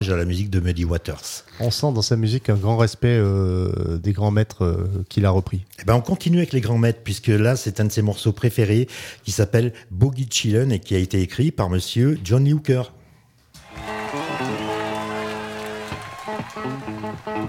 à la musique de Muddy Waters. On sent dans sa musique un grand respect des grands maîtres qu'il a repris. Eh ben, on continue avec les grands maîtres, puisque là, c'est un de ses morceaux préférés qui s'appelle Boogie Chillin' et qui a été écrit par monsieur John Lee Hooker.